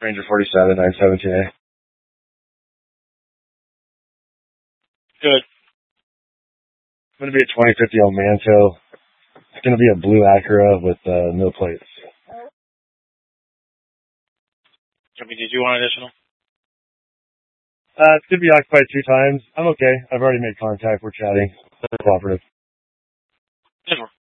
Ranger 47, 917A. Good. It's going to be a 2050 El Manto. It's going to be a blue Acura with no plates. Did you want additional? It's going to be occupied 2 times. I'm okay. I've already made contact. We're chatting. Cooperative. 10-4.